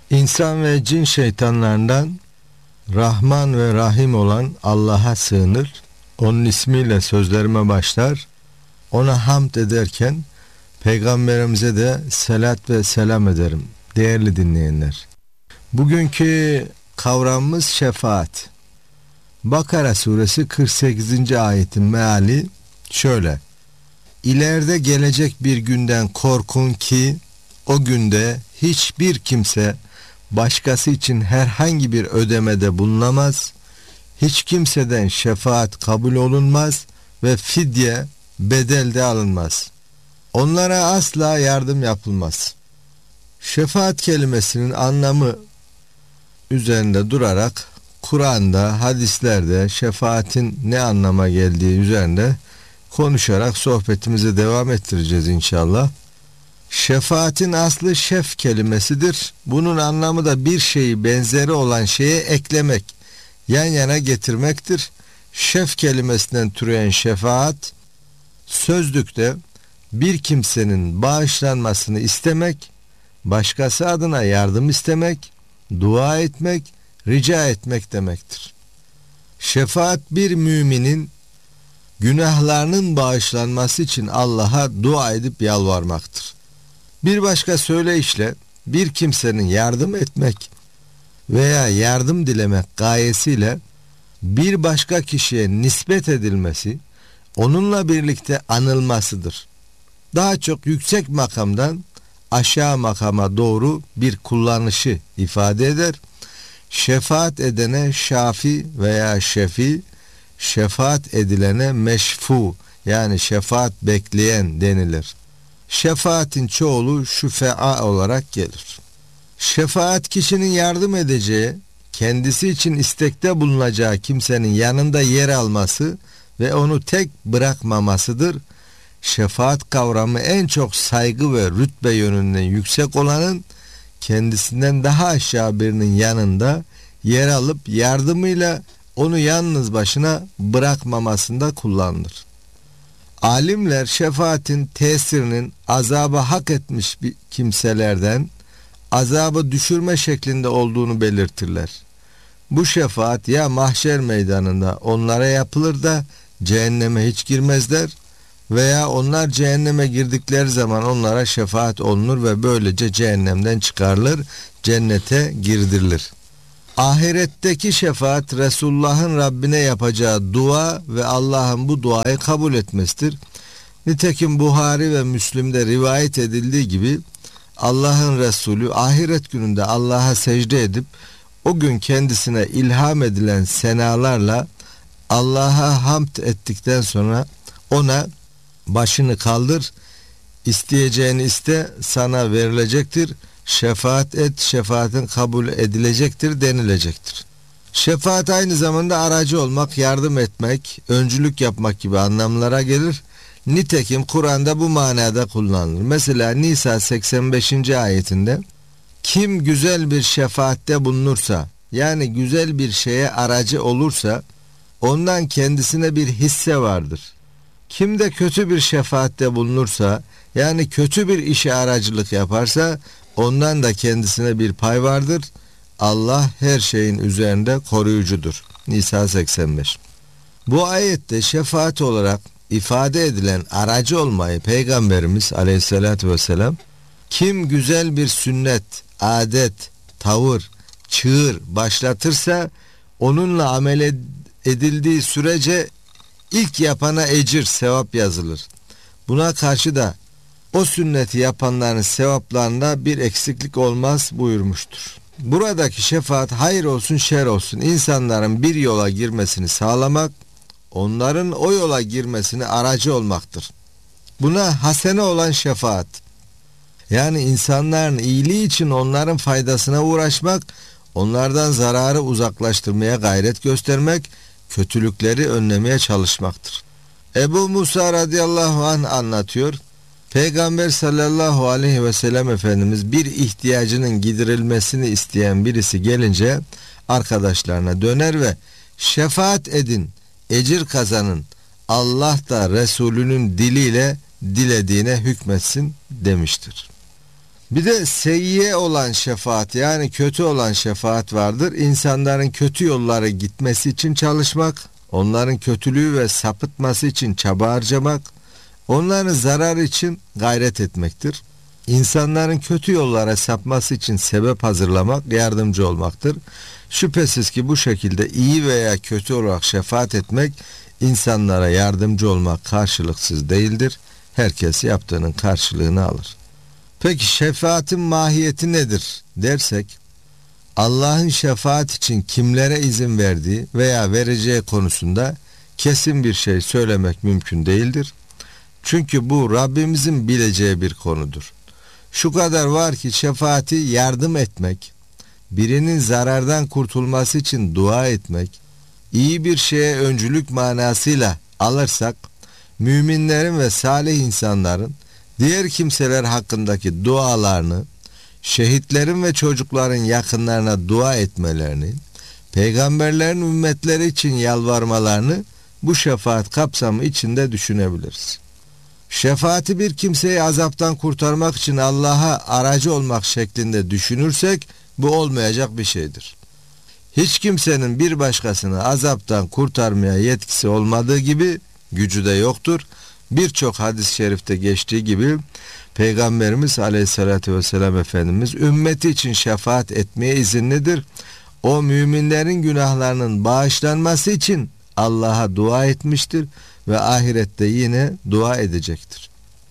İnsan ve cin şeytanlarından Rahman ve Rahim olan Allah'a sığınır. Onun ismiyle sözlerime başlar. Ona hamd ederken Peygamberimize de selat ve selam ederim. Değerli dinleyenler, bugünkü kavramımız şefaat. Bakara suresi 48. ayetin meali şöyle: İleride gelecek bir günden korkun ki o günde hiçbir kimse başkası için herhangi bir ödemede bulunamaz, hiç kimseden şefaat kabul olunmaz ve fidye, bedel de alınmaz. Onlara asla yardım yapılmaz. Şefaat kelimesinin anlamı üzerinde durarak Kur'an'da, hadislerde şefaatin ne anlama geldiği üzerinde konuşarak sohbetimize devam ettireceğiz inşallah. Şefaatin aslı şef kelimesidir. Bunun anlamı da bir şeyi benzeri olan şeye eklemek, yan yana getirmektir. Şef kelimesinden türeyen şefaat, sözlükte bir kimsenin bağışlanmasını istemek, başkası adına yardım istemek, dua etmek, rica etmek demektir. Şefaat bir müminin günahlarının bağışlanması için Allah'a dua edip yalvarmaktır. Bir başka söyleyişle bir kimsenin yardım etmek veya yardım dilemek gayesiyle bir başka kişiye nispet edilmesi, onunla birlikte anılmasıdır. Daha çok yüksek makamdan aşağı makama doğru bir kullanışı ifade eder. Şefaat edene şafi veya şefi, şefaat edilene meşfu yani şefaat bekleyen denilir. Şefaatin çoğulu şüfea olarak gelir. Şefaat kişinin yardım edeceği, kendisi için istekte bulunacağı kimsenin yanında yer alması ve onu tek bırakmamasıdır. Şefaat kavramı en çok saygı ve rütbe yönünden yüksek olanın kendisinden daha aşağı birinin yanında yer alıp yardımıyla onu yalnız başına bırakmamasında kullanılır. Alimler şefaatin tesirinin azaba hak etmiş bir kimselerden azabı düşürme şeklinde olduğunu belirtirler. Bu şefaat ya mahşer meydanında onlara yapılır da cehenneme hiç girmezler veya onlar cehenneme girdikleri zaman onlara şefaat olunur ve böylece cehennemden çıkarılır, cennete girdirilir. Ahiretteki şefaat Resulullah'ın Rabbine yapacağı dua ve Allah'ın bu duayı kabul etmesidir. Nitekim Buhari ve Müslim'de rivayet edildiği gibi Allah'ın Resulü ahiret gününde Allah'a secde edip o gün kendisine ilham edilen senalarla Allah'a hamd ettikten sonra ona başını kaldır, isteyeceğini iste, sana verilecektir. Şefaat et, şefaatin kabul edilecektir denilecektir. Şefaat aynı zamanda aracı olmak, yardım etmek, öncülük yapmak gibi anlamlara gelir. Nitekim Kur'an'da bu manada kullanılır. Mesela Nisa 85. ayetinde kim güzel bir şefaatte bulunursa, yani güzel bir şeye aracı olursa ondan kendisine bir hisse vardır. Kim de kötü bir şefaatte bulunursa, yani kötü bir işe aracılık yaparsa ondan da kendisine bir pay vardır. Allah her şeyin üzerinde koruyucudur. Nisa 85. Bu ayette şefaat olarak ifade edilen aracı olmayı Peygamberimiz Aleyhisselatü Vesselam kim güzel bir sünnet, adet, tavır, çığır başlatırsa onunla amel edildiği sürece ilk yapana ecir, sevap yazılır. Buna karşı da o sünneti yapanların sevaplarında bir eksiklik olmaz buyurmuştur. Buradaki şefaat hayır olsun şer olsun insanların bir yola girmesini sağlamak, onların o yola girmesine aracı olmaktır. Buna hasene olan şefaat, yani insanların iyiliği için onların faydasına uğraşmak, onlardan zararı uzaklaştırmaya gayret göstermek, kötülükleri önlemeye çalışmaktır. Ebu Musa radıyallahu anh anlatıyor. Peygamber sallallahu aleyhi ve sellem Efendimiz bir ihtiyacının giderilmesini isteyen birisi gelince arkadaşlarına döner ve şefaat edin, ecir kazanın, Allah da Resulünün diliyle dilediğine hükmetsin demiştir. Bir de seyyiye olan şefaat, yani kötü olan şefaat vardır. İnsanların kötü yollara gitmesi için çalışmak, onların kötülüğü ve sapıtması için çaba harcamak, onların zararı için gayret etmektir. İnsanların kötü yollara sapması için sebep hazırlamak, yardımcı olmaktır. Şüphesiz ki bu şekilde iyi veya kötü olarak şefaat etmek, insanlara yardımcı olmak karşılıksız değildir. Herkes yaptığının karşılığını alır. Peki şefaatin mahiyeti nedir dersek, Allah'ın şefaat için kimlere izin verdiği veya vereceği konusunda kesin bir şey söylemek mümkün değildir. Çünkü bu Rabbimizin bileceği bir konudur. Şu kadar var ki şefaati yardım etmek, birinin zarardan kurtulması için dua etmek, iyi bir şeye öncülük manasıyla alırsak, müminlerin ve salih insanların diğer kimseler hakkındaki dualarını, şehitlerin ve çocukların yakınlarına dua etmelerini, peygamberlerin ümmetleri için yalvarmalarını bu şefaat kapsamı içinde düşünebiliriz. Şefaati bir kimseyi azaptan kurtarmak için Allah'a aracı olmak şeklinde düşünürsek bu olmayacak bir şeydir. Hiç kimsenin bir başkasını azaptan kurtarmaya yetkisi olmadığı gibi gücü de yoktur. Birçok hadis-i şerifte geçtiği gibi Peygamberimiz Aleyhisselatü Vesselam Efendimiz ümmeti için şefaat etmeye izinlidir. O müminlerin günahlarının bağışlanması için Allah'a dua etmiştir ve ahirette yine dua edecektir.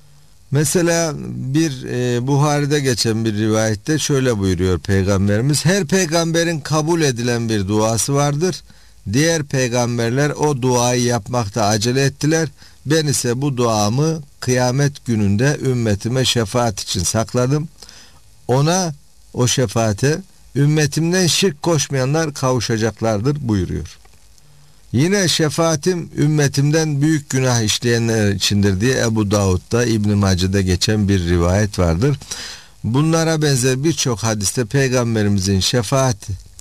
Mesela bir Buhari'de geçen bir rivayette şöyle buyuruyor Peygamberimiz: her peygamberin kabul edilen bir duası vardır. Diğer peygamberler o duayı yapmakta acele ettiler. Ben ise bu duamı kıyamet gününde ümmetime şefaat için sakladım. Ona, o şefaate ümmetimden şirk koşmayanlar kavuşacaklardır buyuruyor. Yine şefaatim ümmetimden büyük günah işleyenler içindir diye Ebu Davud'da, İbn-i Mace'de geçen bir rivayet vardır. Bunlara benzer birçok hadiste Peygamberimizin şefaat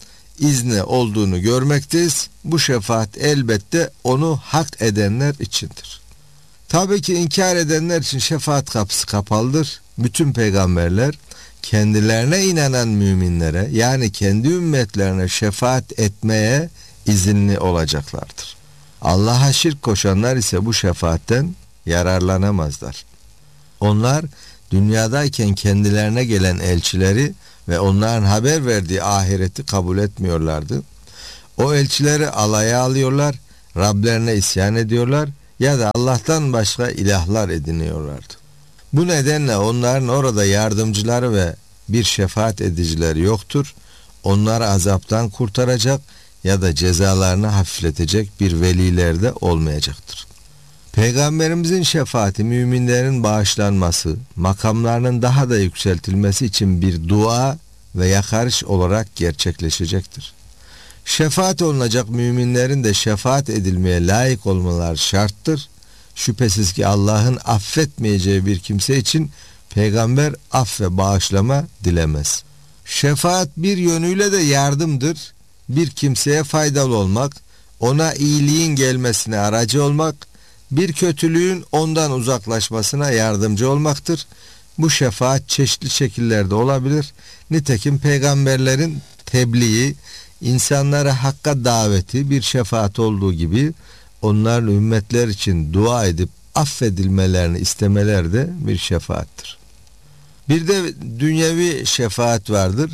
izni olduğunu görmekteyiz. Bu şefaat elbette onu hak edenler içindir. Tabii ki inkar edenler için şefaat kapısı kapalıdır. Bütün peygamberler kendilerine inanan müminlere, yani kendi ümmetlerine şefaat etmeye izinli olacaklardır. Allah'a şirk koşanlar ise bu şefaatten yararlanamazlar. Onlar dünyadayken kendilerine gelen elçileri ve onların haber verdiği ahireti kabul etmiyorlardı. O elçileri alaya alıyorlar, Rablerine isyan ediyorlar ya da Allah'tan başka ilahlar ediniyorlardı. Bu nedenle onların orada yardımcıları ve bir şefaat edicileri yoktur. Onları azaptan kurtaracak ya da cezalarını hafifletecek bir veliler de olmayacaktır. Peygamberimizin şefaati müminlerin bağışlanması, makamlarının daha da yükseltilmesi için bir dua ve yakarış olarak gerçekleşecektir. Şefaat olunacak müminlerin de şefaat edilmeye layık olmaları şarttır. Şüphesiz ki Allah'ın affetmeyeceği bir kimse için peygamber af ve bağışlama dilemez. Şefaat bir yönüyle de yardımdır. Bir kimseye faydalı olmak, ona iyiliğin gelmesine aracı olmak, bir kötülüğün ondan uzaklaşmasına yardımcı olmaktır. Bu şefaat çeşitli şekillerde olabilir. Nitekim peygamberlerin tebliği, insanlara hakka daveti bir şefaat olduğu gibi onların ümmetler için dua edip affedilmelerini istemeler de bir şefaattir. Bir de dünyevi şefaat vardır.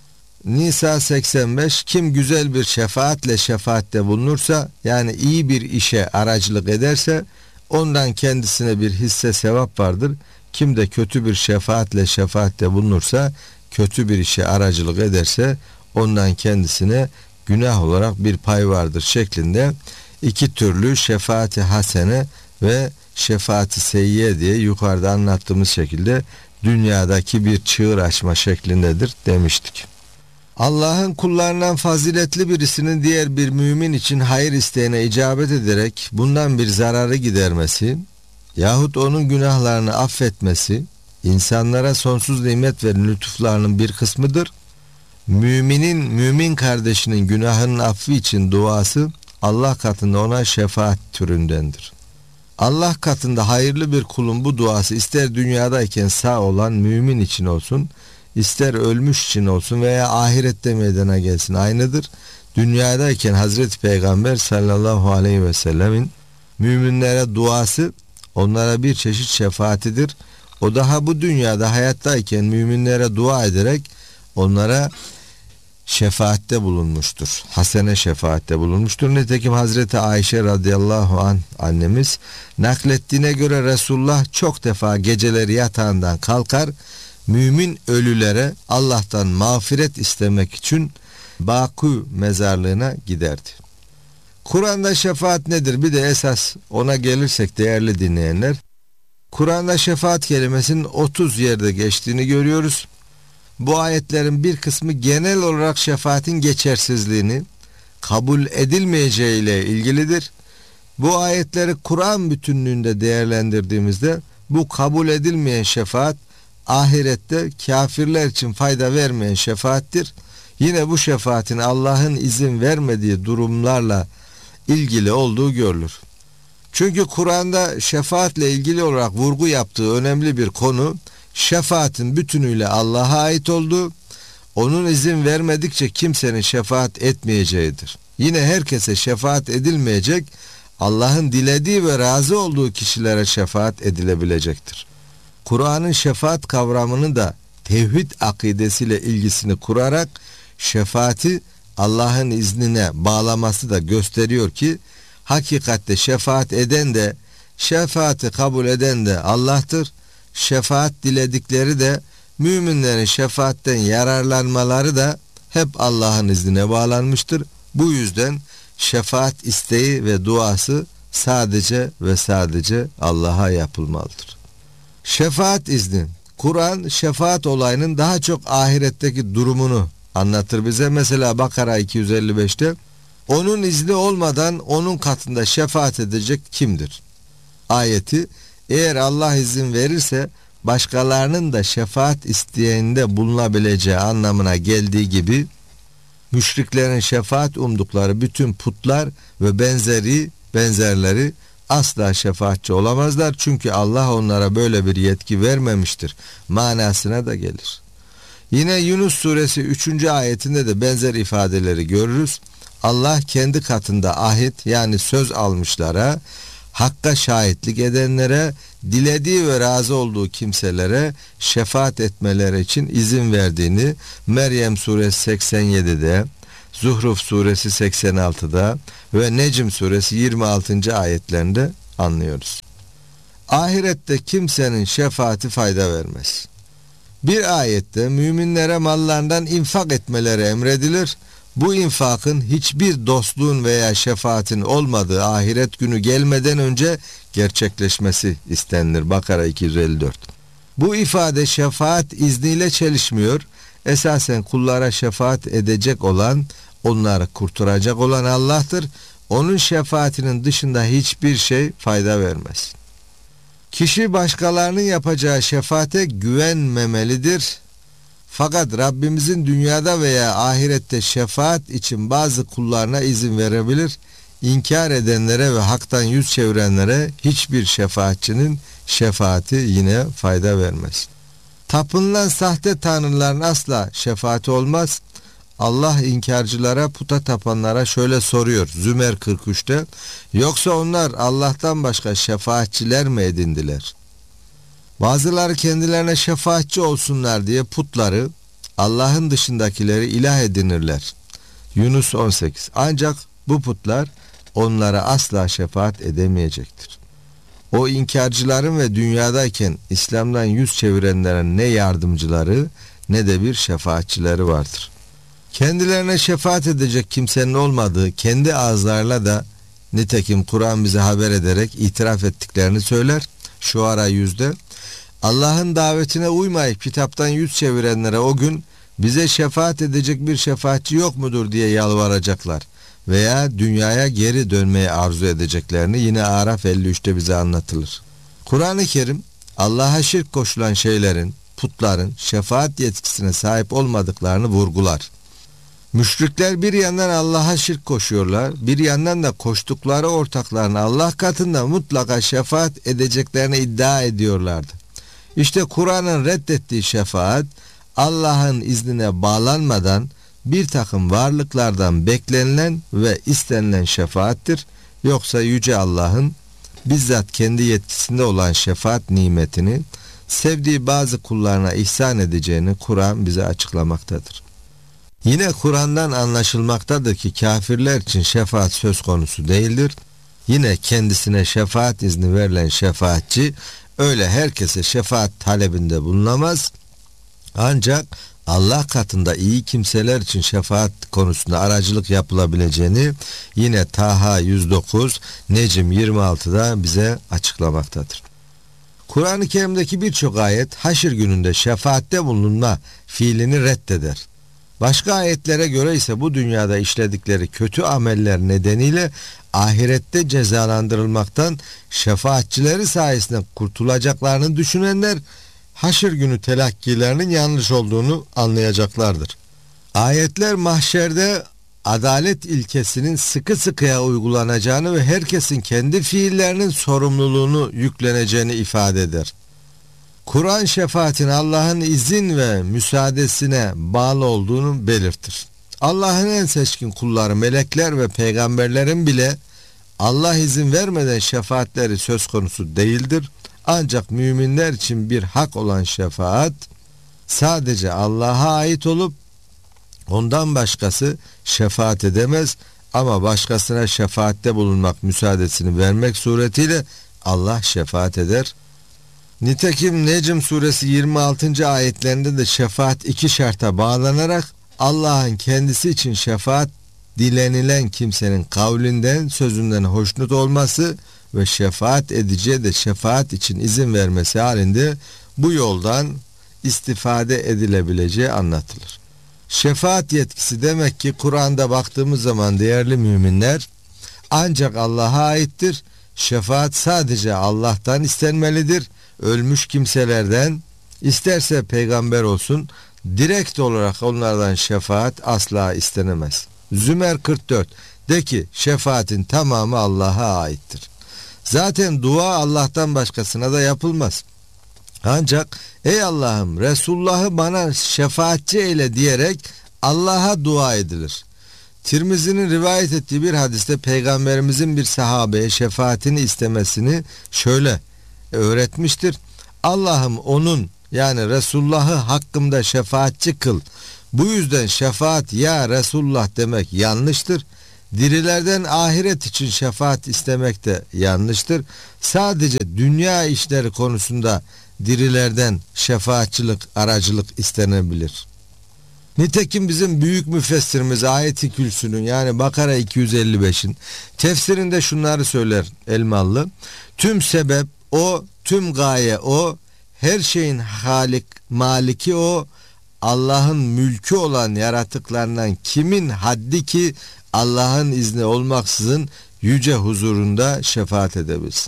Nisa 85, kim güzel bir şefaatle şefaatte bulunursa, yani iyi bir işe aracılık ederse ondan kendisine bir hisse sevap vardır. Kim de kötü bir şefaatle şefaatte bulunursa, kötü bir işe aracılık ederse ondan kendisine günah olarak bir pay vardır şeklinde iki türlü şefaati hasene ve şefaati seyyiye diye yukarıda anlattığımız şekilde dünyadaki bir çığır açma şeklindedir demiştik. Allah'ın kullarından faziletli birisinin diğer bir mümin için hayır isteğine icabet ederek bundan bir zararı gidermesi yahut onun günahlarını affetmesi insanlara sonsuz nimet ve lütuflarının bir kısmıdır. Müminin mümin kardeşinin günahının affı için duası Allah katında ona şefaat türündendir. Allah katında hayırlı bir kulun bu duası ister dünyadayken sağ olan mümin için olsun, ister ölmüş için olsun veya ahirette meydana gelsin aynıdır. Dünyadayken Hazreti Peygamber sallallahu aleyhi ve sellemin müminlere duası onlara bir çeşit şefaatidir. O daha bu dünyada hayattayken müminlere dua ederek onlara şefaatte bulunmuştur. Hasene şefaatte bulunmuştur. Nitekim Hazreti Ayşe radıyallahu anh annemiz naklettiğine göre Resulullah çok defa geceleri yatağından kalkar, mümin ölülere Allah'tan mağfiret istemek için Bakü mezarlığına giderdi. Kur'an'da şefaat nedir? Bir de esas ona gelirsek değerli dinleyenler, Kur'an'da şefaat kelimesinin 30 yerde geçtiğini görüyoruz. Bu ayetlerin bir kısmı genel olarak şefaatin geçersizliğini, kabul edilmeyeceği ile ilgilidir. Bu ayetleri Kur'an bütünlüğünde değerlendirdiğimizde bu kabul edilmeyen şefaat ahirette kafirler için fayda vermeyen şefaattir. Yine bu şefaatin Allah'ın izin vermediği durumlarla ilgili olduğu görülür. Çünkü Kur'an'da şefaatle ilgili olarak vurgu yaptığı önemli bir konu, şefaatin bütünüyle Allah'a ait olduğu, onun izin vermedikçe kimsenin şefaat etmeyeceğidir. Yine herkese şefaat edilmeyecek, Allah'ın dilediği ve razı olduğu kişilere şefaat edilebilecektir. Kur'an'ın şefaat kavramını da tevhid akidesiyle ilgisini kurarak şefaati Allah'ın iznine bağlaması da gösteriyor ki hakikatte şefaat eden de şefaati kabul eden de Allah'tır. Şefaat diledikleri de müminlerin şefaatten yararlanmaları da hep Allah'ın iznine bağlanmıştır. Bu yüzden şefaat isteği ve duası sadece ve sadece Allah'a yapılmalıdır. Şefaat izni. Kur'an şefaat olayının daha çok ahiretteki durumunu anlatır bize. Mesela Bakara 255'te onun izni olmadan onun katında şefaat edecek kimdir? Ayeti eğer Allah izin verirse başkalarının da şefaat isteğinde bulunabileceği anlamına geldiği gibi müşriklerin şefaat umdukları bütün putlar ve benzerleri asla şefaatçi olamazlar. Çünkü Allah onlara böyle bir yetki vermemiştir manasına da gelir. Yine Yunus suresi 3. ayetinde de benzer ifadeleri görürüz. Allah kendi katında ahit yani söz almışlara, hakka şahitlik edenlere, dilediği ve razı olduğu kimselere şefaat etmeleri için izin verdiğini Meryem suresi 87'de, Zuhruf suresi 86'da ve Necm suresi 26. ayetlerinde anlıyoruz. Ahirette kimsenin şefaati fayda vermez. Bir ayette müminlere mallarından infak etmeleri emredilir. Bu infakın hiçbir dostluğun veya şefaatin olmadığı ahiret günü gelmeden önce gerçekleşmesi istenilir. Bakara 254. Bu ifade şefaat izniyle çelişmiyor. Esasen kullara şefaat edecek olan, onları kurtaracak olan Allah'tır. Onun şefaatinin dışında hiçbir şey fayda vermez. Kişi başkalarının yapacağı şefaate güvenmemelidir. Fakat Rabbimizin dünyada veya ahirette şefaat için bazı kullarına izin verebilir. İnkar edenlere ve haktan yüz çevirenlere hiçbir şefaatçinin şefaati yine fayda vermez. Tapınılan sahte tanrıların asla şefaati olmaz. Allah inkarcılara, puta tapanlara şöyle soruyor Zümer 43'te: yoksa onlar Allah'tan başka şefaatçiler mi edindiler? Bazıları kendilerine şefaatçi olsunlar diye putları, Allah'ın dışındakileri ilah edinirler. Yunus 18. Ancak bu putlar onlara asla şefaat edemeyecektir. O inkarcıların ve dünyadayken İslam'dan yüz çevirenlerin ne yardımcıları ne de bir şefaatçileri vardır. Kendilerine şefaat edecek kimsenin olmadığı kendi ağızlarıyla da nitekim Kur'an bize haber ederek itiraf ettiklerini söyler. Şuara 100'de Allah'ın davetine uymayıp kitaptan yüz çevirenlere o gün bize şefaat edecek bir şefaatçi yok mudur diye yalvaracaklar veya dünyaya geri dönmeyi arzu edeceklerini yine Araf 53'te bize anlatılır. Kur'an-ı Kerim Allah'a şirk koşulan şeylerin, putların şefaat yetkisine sahip olmadıklarını vurgular. Müşrikler bir yandan Allah'a şirk koşuyorlar, bir yandan da koştukları ortaklarına Allah katında mutlaka şefaat edeceklerini iddia ediyorlardı. İşte Kur'an'ın reddettiği şefaat, Allah'ın iznine bağlanmadan bir takım varlıklardan beklenilen ve istenilen şefaattir. Yoksa Yüce Allah'ın bizzat kendi yetkisinde olan şefaat nimetini sevdiği bazı kullarına ihsan edeceğini Kur'an bize açıklamaktadır. Yine Kur'an'dan anlaşılmaktadır ki kafirler için şefaat söz konusu değildir. Yine kendisine şefaat izni verilen şefaatçi öyle herkese şefaat talebinde bulunamaz. Ancak Allah katında iyi kimseler için şefaat konusunda aracılık yapılabileceğini yine Taha 109, Necm 26'da bize açıklamaktadır. Kur'an-ı Kerim'deki birçok ayet haşr gününde şefaatte bulunma fiilini reddeder. Başka ayetlere göre ise bu dünyada işledikleri kötü ameller nedeniyle ahirette cezalandırılmaktan şefaatçileri sayesinde kurtulacaklarını düşünenler haşr günü telakkilerinin yanlış olduğunu anlayacaklardır. Ayetler mahşerde adalet ilkesinin sıkı sıkıya uygulanacağını ve herkesin kendi fiillerinin sorumluluğunu yükleneceğini ifade eder. Kur'an şefaatin Allah'ın izin ve müsaadesine bağlı olduğunu belirtir. Allah'ın en seçkin kulları melekler ve peygamberlerin bile Allah izin vermeden şefaatleri söz konusu değildir. Ancak müminler için bir hak olan şefaat sadece Allah'a ait olup ondan başkası şefaat edemez, ama başkasına şefaatte bulunmak müsaadesini vermek suretiyle Allah şefaat eder. Nitekim Necm suresi 26. ayetlerinde de şefaat iki şarta bağlanarak Allah'ın kendisi için şefaat dilenilen kimsenin kavlinden, sözünden hoşnut olması ve şefaat ediciye de şefaat için izin vermesi halinde bu yoldan istifade edilebileceği anlatılır. Şefaat yetkisi demek ki Kur'an'da baktığımız zaman değerli müminler ancak Allah'a aittir. Şefaat sadece Allah'tan istenmelidir. Ölmüş kimselerden, isterse peygamber olsun, direkt olarak onlardan şefaat asla istenemez. Zümer 44 de ki şefaatin tamamı Allah'a aittir. Zaten dua Allah'tan başkasına da yapılmaz. Ancak ey Allah'ım Resulullah'ı bana şefaatçi eyle diyerek Allah'a dua edilir. Tirmizi'nin rivayet ettiği bir hadiste peygamberimizin bir sahabeye şefaatini istemesini şöyle öğretmiştir. Allah'ım onun yani Resulullah'ı hakkımda şefaatçi kıl. Bu yüzden şefaat ya Resulullah demek yanlıştır. Dirilerden ahiret için şefaat istemek de yanlıştır. Sadece dünya işleri konusunda dirilerden şefaatçilik, aracılık istenebilir. Nitekim bizim büyük müfessirimiz Ayet-i Kürsü'nün yani Bakara 255'in tefsirinde şunları söyler Elmalı. Tüm sebep o, tüm gaye o, her şeyin halik, maliki o, Allah'ın mülkü olan yaratıklarından kimin haddi ki Allah'ın izni olmaksızın yüce huzurunda şefaat edebilsin.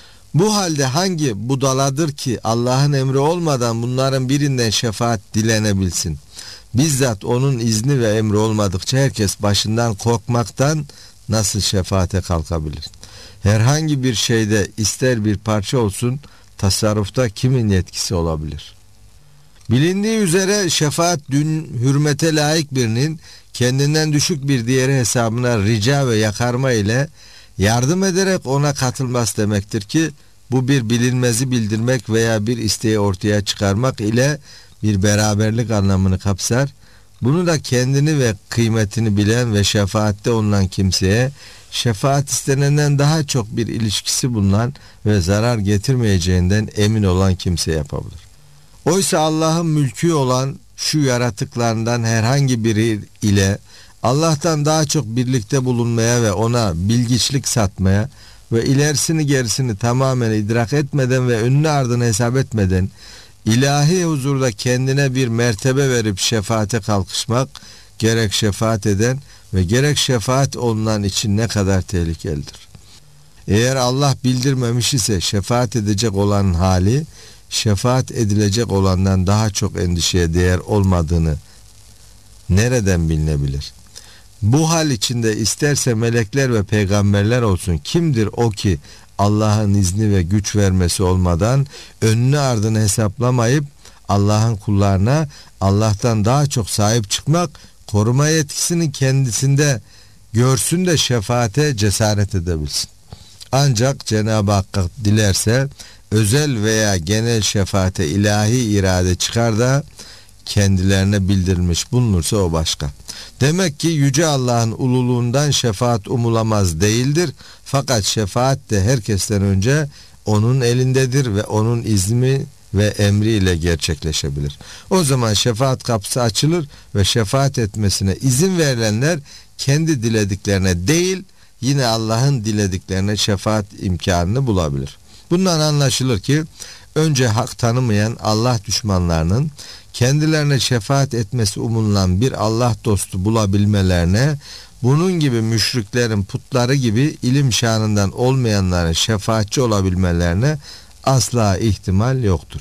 Bu halde hangi budaladır ki Allah'ın emri olmadan bunların birinden şefaat dilenebilsin? Bizzat onun izni ve emri olmadıkça herkes başından korkmaktan nasıl şefaate kalkabilir? Herhangi bir şeyde ister bir parça olsun tasarrufta kimin yetkisi olabilir? Bilindiği üzere şefaat hürmete layık birinin kendinden düşük bir diğeri hesabına rica ve yakarma ile yardım ederek ona katılması demektir ki bu bir bilinmezi bildirmek veya bir isteği ortaya çıkarmak ile bir beraberlik anlamını kapsar. Bunu da kendini ve kıymetini bilen ve şefaatte olunan kimseye şefaat istenenden daha çok bir ilişkisi bulunan ve zarar getirmeyeceğinden emin olan kimse yapabilir. Oysa Allah'ın mülkü olan şu yaratıklarından herhangi biri ile Allah'tan daha çok birlikte bulunmaya ve ona bilgiçlik satmaya ve ilerisini gerisini tamamen idrak etmeden ve önünü ardını hesap etmeden ilahi huzurda kendine bir mertebe verip şefaate kalkışmak gerek şefaat eden ve gerek şefaat olunan için ne kadar tehlikelidir. Eğer Allah bildirmemiş ise şefaat edecek olan hali şefaat edilecek olandan daha çok endişeye değer olmadığını nereden bilinebilir? Bu hal içinde isterse melekler ve peygamberler olsun, kimdir o ki Allah'ın izni ve güç vermesi olmadan önünü ardını hesaplamayıp Allah'ın kullarına Allah'tan daha çok sahip çıkmak, koruma yetkisini kendisinde görsün de şefaate cesaret edebilsin. Ancak Cenab-ı Hak dilerse özel veya genel şefaate ilahi irade çıkar da kendilerine bildirilmiş bulunursa o başka. Demek ki Yüce Allah'ın ululuğundan şefaat umulamaz değildir. Fakat şefaat de herkesten önce onun elindedir ve onun izni ve emriyle gerçekleşebilir. O zaman şefaat kapısı açılır ve şefaat etmesine izin verilenler kendi dilediklerine değil, yine Allah'ın dilediklerine şefaat imkanını bulabilir. Bundan anlaşılır ki önce hak tanımayan Allah düşmanlarının kendilerine şefaat etmesi umulan bir Allah dostu bulabilmelerine, bunun gibi müşriklerin putları gibi ilim şanından olmayanların şefaatçi olabilmelerine asla ihtimal yoktur.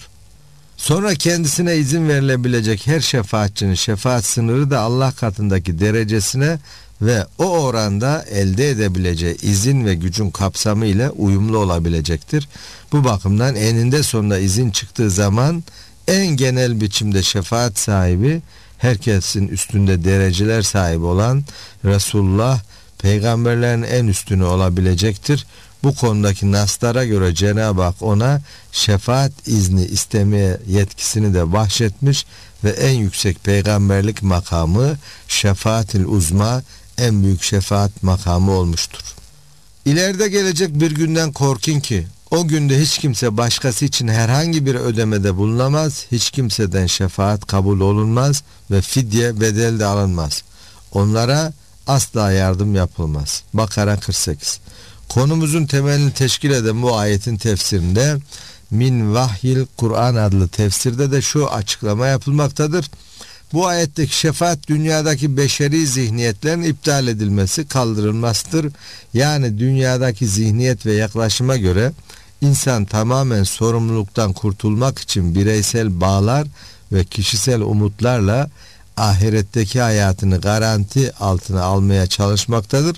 Sonra kendisine izin verilebilecek her şefaatçinin şefaat sınırı da Allah katındaki derecesine ve o oranda elde edebileceği izin ve gücün kapsamı ile uyumlu olabilecektir. Bu bakımdan eninde sonunda izin çıktığı zaman en genel biçimde şefaat sahibi, herkesin üstünde dereceler sahibi olan Resulullah, peygamberlerin en üstünü olabilecektir. Bu konudaki naslara göre Cenab-ı Hak ona şefaat izni istemeye yetkisini de bahşetmiş ve en yüksek peygamberlik makamı şefaatil uzma, en büyük şefaat makamı olmuştur. İleride gelecek bir günden korkun ki o günde hiç kimse başkası için herhangi bir ödemede bulunamaz, hiç kimseden şefaat kabul olunmaz ve fidye bedel de alınmaz. Onlara asla yardım yapılmaz. Bakara 48. Konumuzun temelini teşkil eden bu ayetin tefsirinde Min Vahyil Kur'an adlı tefsirde de şu açıklama yapılmaktadır. Bu ayetteki şefaat dünyadaki beşeri zihniyetlerin iptal edilmesi, kaldırılmasıdır. Yani dünyadaki zihniyet ve yaklaşıma göre insan tamamen sorumluluktan kurtulmak için bireysel bağlar ve kişisel umutlarla ahiretteki hayatını garanti altına almaya çalışmaktadır.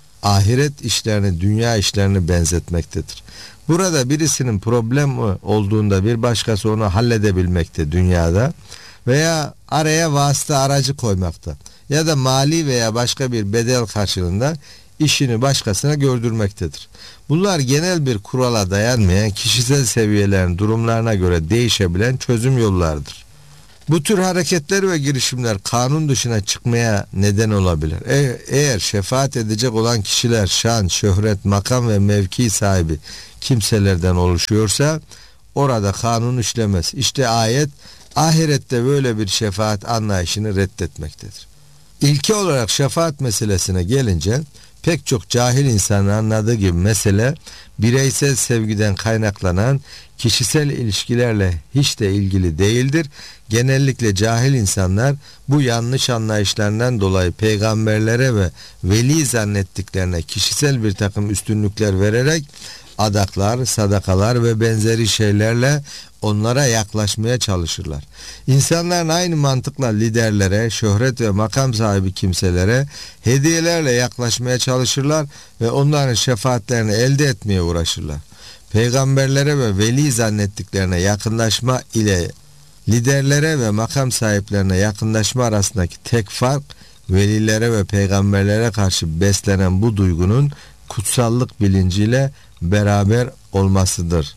Ahiret işlerini dünya işlerini benzetmektedir. Burada birisinin problemi olduğunda bir başkası onu halledebilmekte dünyada veya araya vasıta aracı koymakta ya da mali veya başka bir bedel karşılığında işini başkasına gördürmektedir. Bunlar genel bir kurala dayanmayan, kişisel seviyelerin durumlarına göre değişebilen çözüm yollarıdır. Bu tür hareketler ve girişimler kanun dışına çıkmaya neden olabilir. Eğer şefaat edecek olan kişiler şan, şöhret, makam ve mevki sahibi kimselerden oluşuyorsa orada kanun işlemez. İşte ayet ahirette böyle bir şefaat anlayışını reddetmektedir. İlki olarak şefaat meselesine gelince pek çok cahil insanın anladığı gibi mesele bireysel sevgiden kaynaklanan kişisel ilişkilerle hiç de ilgili değildir. Genellikle cahil insanlar bu yanlış anlayışlarından dolayı peygamberlere ve veli zannettiklerine kişisel bir takım üstünlükler vererek adaklar, sadakalar ve benzeri şeylerle onlara yaklaşmaya çalışırlar. İnsanların aynı mantıkla liderlere, şöhret ve makam sahibi kimselere hediyelerle yaklaşmaya çalışırlar ve onların şefaatlerini elde etmeye uğraşırlar. Peygamberlere ve veli zannettiklerine yakınlaşma ile liderlere ve makam sahiplerine yakınlaşma arasındaki tek fark, velilere ve peygamberlere karşı beslenen bu duygunun kutsallık bilinciyle beraber olmasıdır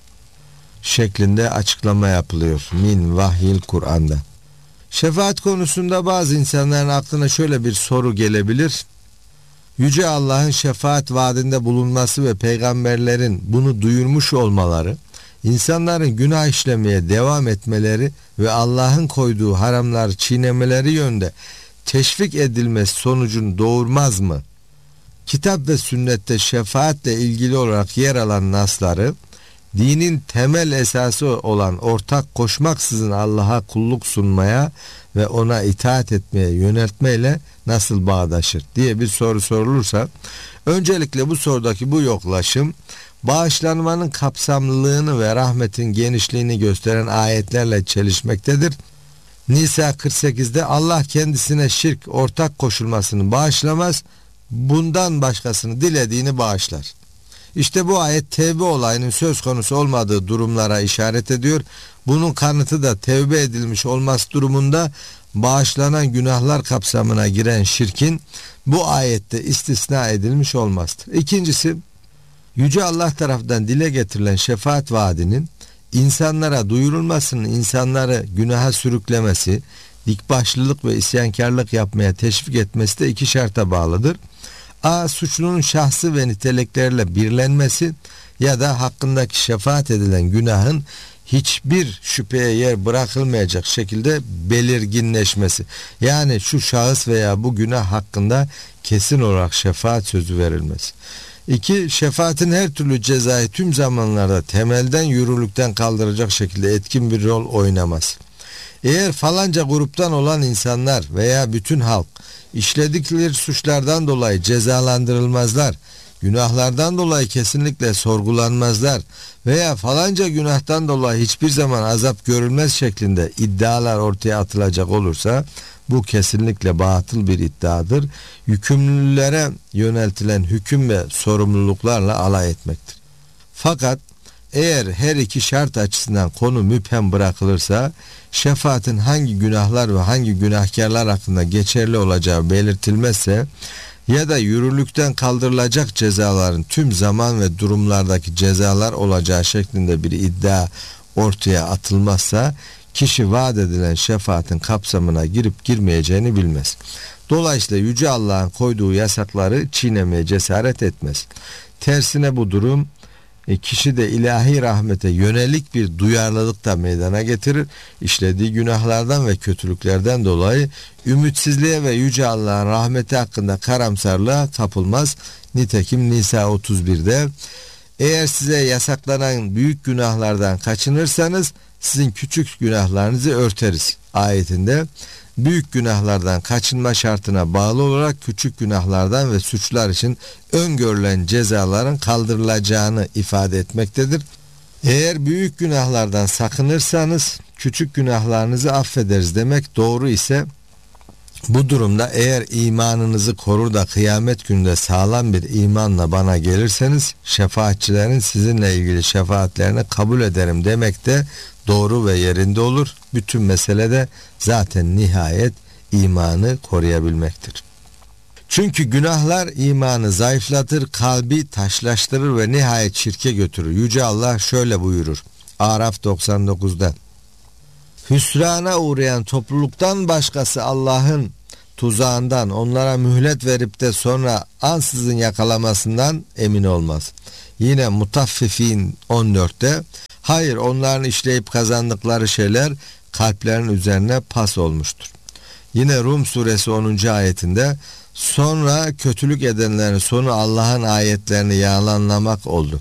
şeklinde açıklama yapılıyor Min Vahyil Kur'an'da. Şefaat konusunda bazı insanların aklına şöyle bir soru gelebilir. Yüce Allah'ın şefaat vaadinde bulunması ve peygamberlerin bunu duyurmuş olmaları, insanların günah işlemeye devam etmeleri ve Allah'ın koyduğu haramları çiğnemeleri yönde teşvik edilmesi sonucunu doğurmaz mı? Kitap ve sünnette şefaatle ilgili olarak yer alan nasları, dinin temel esası olan ortak koşmaksızın Allah'a kulluk sunmaya ve ona itaat etmeye yöneltmeyle nasıl bağdaşır diye bir soru sorulursa, öncelikle bu sorudaki bu yaklaşım bağışlanmanın kapsamlılığını ve rahmetin genişliğini gösteren ayetlerle çelişmektedir. Nisa 48'de Allah kendisine şirk, ortak koşulmasını bağışlamaz, bundan başkasını dilediğini bağışlar. İşte bu ayet tevbe olayının söz konusu olmadığı durumlara işaret ediyor. Bunun kanıtı da tevbe edilmiş olması durumunda bağışlanan günahlar kapsamına giren şirkin bu ayette istisna edilmiş olmasıdır. İkincisi, Yüce Allah tarafından dile getirilen şefaat vaadinin insanlara duyurulmasının insanları günaha sürüklemesi, dikbaşlılık ve isyankarlık yapmaya teşvik etmesi de iki şarta bağlıdır. A. Suçlunun şahsı ve nitelikleriyle birlenmesi ya da hakkındaki şefaat edilen günahın hiçbir şüpheye yer bırakılmayacak şekilde belirginleşmesi. Yani şu şahıs veya bu günah hakkında kesin olarak şefaat sözü verilmesi. 2. Şefaatin her türlü cezayı tüm zamanlarda temelden yürürlükten kaldıracak şekilde etkin bir rol oynaması. Eğer falanca gruptan olan insanlar veya bütün halk işledikleri suçlardan dolayı cezalandırılmazlar, günahlardan dolayı kesinlikle sorgulanmazlar veya falanca günahtan dolayı hiçbir zaman azap görülmez şeklinde iddialar ortaya atılacak olursa bu kesinlikle batıl bir iddiadır. Yükümlülere yöneltilen hüküm ve sorumluluklarla alay etmektir. Fakat eğer her iki şart açısından konu müphem bırakılırsa, şefaatin hangi günahlar ve hangi günahkarlar hakkında geçerli olacağı belirtilmezse ya da yürürlükten kaldırılacak cezaların tüm zaman ve durumlardaki cezalar olacağı şeklinde bir iddia ortaya atılmazsa, kişi vaat edilen şefaatin kapsamına girip girmeyeceğini bilmez. Dolayısıyla Yüce Allah'ın koyduğu yasakları çiğnemeye cesaret etmez. Tersine bu durum kişi de ilahi rahmete yönelik bir duyarlılık da meydana getirir. İşlediği günahlardan ve kötülüklerden dolayı ümitsizliğe ve Yüce Allah'ın rahmeti hakkında karamsarlığa kapılmaz. Nitekim Nisa 31'de eğer size yasaklanan büyük günahlardan kaçınırsanız sizin küçük günahlarınızı örteriz ayetinde büyük günahlardan kaçınma şartına bağlı olarak küçük günahlardan ve suçlar için öngörülen cezaların kaldırılacağını ifade etmektedir. Eğer büyük günahlardan sakınırsanız küçük günahlarınızı affederiz demek doğru ise, bu durumda eğer imanınızı korur da kıyamet gününde sağlam bir imanla bana gelirseniz şefaatçilerin sizinle ilgili şefaatlerini kabul ederim demek de doğru ve yerinde olur. Bütün mesele de zaten nihayet imanı koruyabilmektir. Çünkü günahlar imanı zayıflatır, kalbi taşlaştırır ve nihayet şirke götürür. Yüce Allah şöyle buyurur Araf 99'da: hüsrana uğrayan topluluktan başkası Allah'ın tuzağından, onlara mühlet verip de sonra ansızın yakalamasından emin olmaz. Yine Mutaffifin 14'te hayır, onların işleyip kazandıkları şeyler kalplerin üzerine pas olmuştur. Yine Rum suresi 10. ayetinde sonra kötülük edenlerin sonu Allah'ın ayetlerini yalanlamak oldu.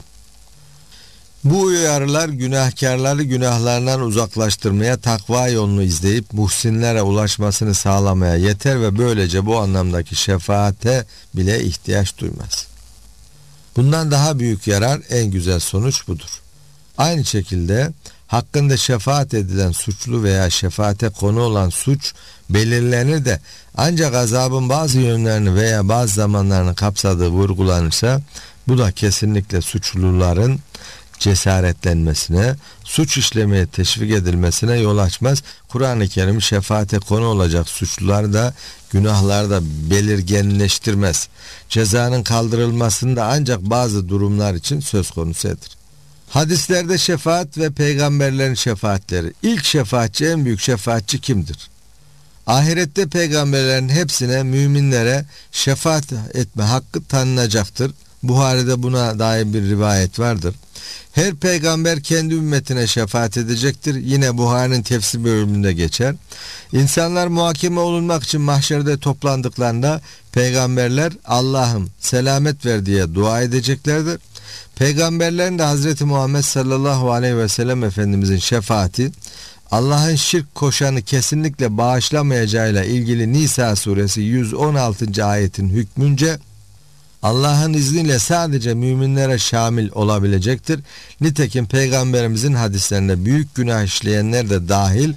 Bu uyarılar günahkarları günahlarından uzaklaştırmaya, takva yolunu izleyip muhsinlere ulaşmasını sağlamaya yeter ve böylece bu anlamdaki şefaate bile ihtiyaç duymaz. Bundan daha büyük yarar, en güzel sonuç budur. Aynı şekilde hakkında şefaat edilen suçlu veya şefaate konu olan suç belirlenir de ancak azabın bazı yönlerini veya bazı zamanlarını kapsadığı vurgulanırsa, bu da kesinlikle suçluların cesaretlenmesine, suç işlemeye teşvik edilmesine yol açmaz. Kur'an-ı Kerim şefaate konu olacak suçlular da günahları da belirginleştirmez. Cezanın kaldırılmasını da ancak bazı durumlar için söz konusudur. Hadislerde şefaat ve peygamberlerin şefaatleri. İlk şefaatçi, en büyük şefaatçi kimdir? Ahirette peygamberlerin hepsine, müminlere şefaat etme hakkı tanınacaktır. Buhari'de buna dair bir rivayet vardır. Her peygamber kendi ümmetine şefaat edecektir. Yine Buhari'nin tefsir bölümünde geçer. İnsanlar muhakeme olunmak için mahşerde toplandıklarında peygamberler Allah'ım selamet ver diye dua edeceklerdir. Peygamberlerin de Hazreti Muhammed sallallahu aleyhi ve sellem Efendimizin şefaati Allah'ın şirk koşanı kesinlikle bağışlamayacağıyla ilgili Nisa suresi 116. ayetin hükmünce Allah'ın izniyle sadece müminlere şamil olabilecektir. Nitekim peygamberimizin hadislerinde büyük günah işleyenler de dahil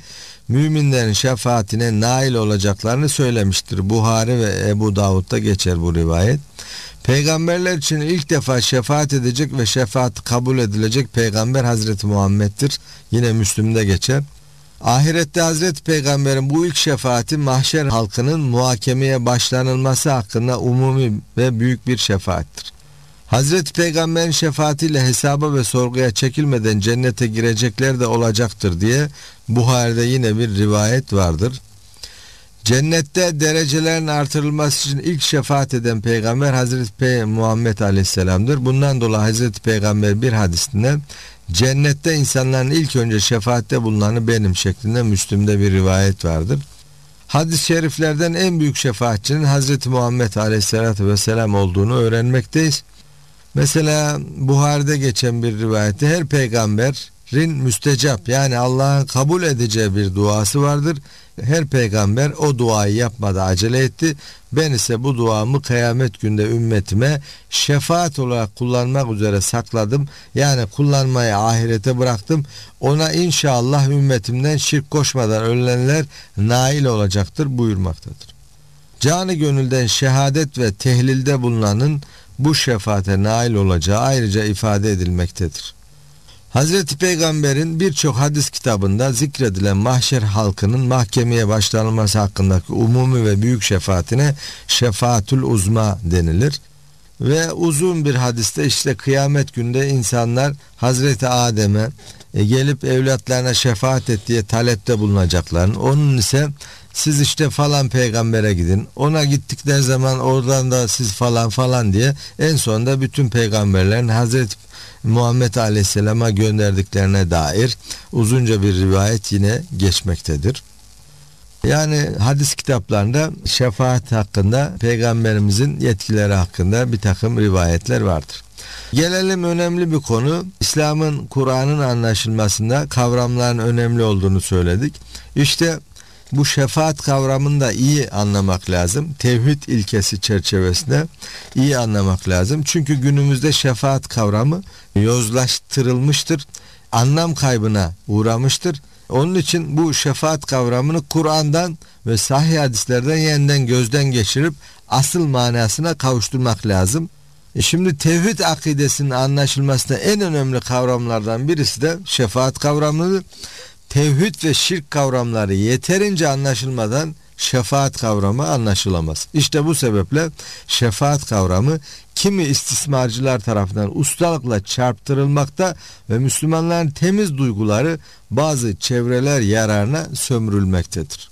müminlerin şefaatine nail olacaklarını söylemiştir. Buhari ve Ebu Davud'da geçer bu rivayet. Peygamberler için ilk defa şefaat edecek ve şefaat kabul edilecek peygamber Hazreti Muhammed'dir. Yine Müslim'de geçer. Ahirette Hazreti Peygamber'in bu ilk şefaati mahşer halkının muhakemeye başlanılması hakkında umumi ve büyük bir şefaattir. Hazreti Peygamber'in şefaatiyle hesaba ve sorguya çekilmeden cennete girecekler de olacaktır diye Buhari'de yine bir rivayet vardır. Cennette derecelerin artırılması için ilk şefaat eden peygamber Hazreti Muhammed Aleyhisselam'dır. Bundan dolayı Hazreti Peygamber bir hadisinde cennette insanların ilk önce şefaatte bulunanı benim şeklinde Müslim'de bir rivayet vardır. Hadis-i şeriflerden en büyük şefaatçinin Hazreti Muhammed Aleyhisselatü Vesselam olduğunu öğrenmekteyiz. Mesela Buhari'de geçen bir rivayette her peygamberin müstecap, yani Allah'ın kabul edeceği bir duası vardır. Her peygamber o duayı yapmada acele etti. Ben ise bu duamı kıyamet günde ümmetime şefaat olarak kullanmak üzere sakladım. Yani kullanmayı ahirete bıraktım. Ona inşallah ümmetimden şirk koşmadan ölenler nail olacaktır buyurmaktadır. Canı gönülden şehadet ve tehlilde bulunanın bu şefaate nail olacağı ayrıca ifade edilmektedir. Hazreti Peygamber'in birçok hadis kitabında zikredilen mahşer halkının mahkemeye başlanılması hakkındaki umumi ve büyük şefaatine şefaatül uzma denilir. Ve uzun bir hadiste işte kıyamet günde insanlar Hazreti Adem'e gelip evlatlarına şefaat et diye talepte bulunacaklarını, onun ise siz işte falan peygambere gidin, ona gittikleri zaman oradan da siz falan falan diye en sonunda bütün peygamberlerin Hazreti Muhammed Aleyhisselam'a gönderdiklerine dair uzunca bir rivayet yine geçmektedir. Yani hadis kitaplarında şefaat hakkında peygamberimizin yetkileri hakkında bir takım rivayetler vardır. Gelelim önemli bir konu. İslam'ın, Kur'an'ın anlaşılmasında kavramların önemli olduğunu söyledik. İşte bu şefaat kavramını da iyi anlamak lazım. Tevhid ilkesi çerçevesinde iyi anlamak lazım. Çünkü günümüzde şefaat kavramı yozlaştırılmıştır. Anlam kaybına uğramıştır. Onun için bu şefaat kavramını Kur'an'dan ve sahih hadislerden yeniden gözden geçirip asıl manasına kavuşturmak lazım. Şimdi tevhid akidesinin anlaşılmasında en önemli kavramlardan birisi de şefaat kavramıdır. Tevhid ve şirk kavramları yeterince anlaşılmadan şefaat kavramı anlaşılamaz. İşte bu sebeple şefaat kavramı kimi istismarcılar tarafından ustalıkla çarptırılmakta ve Müslümanların temiz duyguları bazı çevreler yararına sömürülmektedir.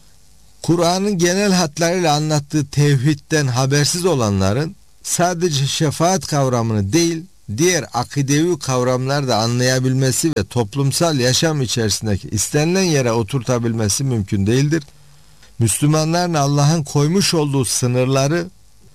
Kur'an'ın genel hatlarıyla anlattığı tevhidden habersiz olanların sadece şefaat kavramını değil, diğer akidevi kavramları da anlayabilmesi ve toplumsal yaşam içerisindeki istenilen yere oturtabilmesi mümkün değildir. Müslümanların Allah'ın koymuş olduğu sınırları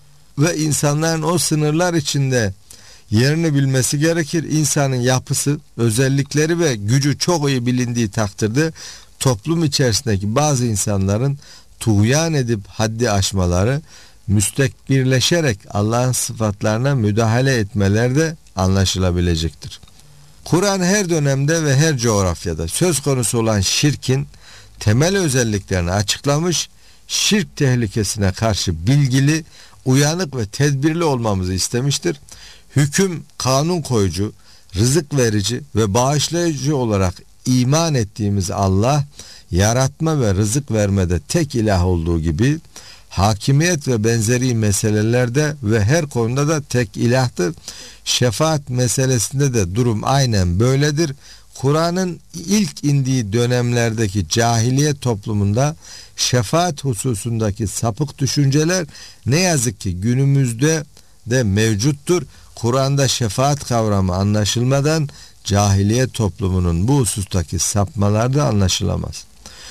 ve insanların o sınırlar içinde yerini bilmesi gerekir. İnsanın yapısı, özellikleri ve gücü çok iyi bilindiği takdirde toplum içerisindeki bazı insanların tuğyan edip haddi aşmaları, müstekbirleşerek Allah'ın sıfatlarına müdahale etmeler de anlaşılabilecektir. Kur'an her dönemde ve her coğrafyada söz konusu olan şirkin temel özelliklerini açıklamış, şirk tehlikesine karşı bilgili, uyanık ve tedbirli olmamızı istemiştir. Hüküm, kanun koyucu, rızık verici ve bağışlayıcı olarak iman ettiğimiz Allah, yaratma ve rızık vermede tek ilah olduğu gibi, hakimiyet ve benzeri meselelerde ve her konuda da tek ilahtır. Şefaat meselesinde de durum aynen böyledir. Kur'an'ın ilk indiği dönemlerdeki cahiliye toplumunda şefaat hususundaki sapık düşünceler ne yazık ki günümüzde de mevcuttur. Kur'an'da şefaat kavramı anlaşılmadan cahiliye toplumunun bu husustaki sapmalar da anlaşılamaz.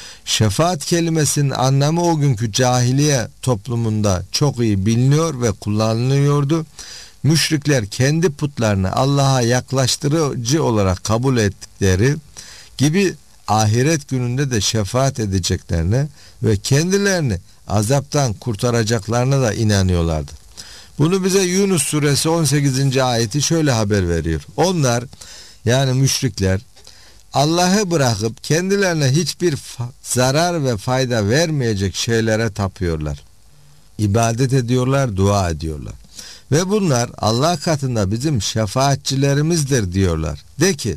Şefaat kelimesinin anlamı o günkü cahiliye toplumunda çok iyi biliniyor ve kullanılıyordu. Müşrikler kendi putlarını Allah'a yaklaştırıcı olarak kabul ettikleri gibi ahiret gününde de şefaat edeceklerine ve kendilerini azaptan kurtaracaklarına da inanıyorlardı. Bunu bize Yunus suresi 18. ayeti şöyle haber veriyor. Onlar, yani müşrikler, Allah'ı bırakıp kendilerine hiçbir zarar ve fayda vermeyecek şeylere tapıyorlar. İbadet ediyorlar, dua ediyorlar. Ve bunlar Allah katında bizim şefaatçilerimizdir diyorlar. De ki,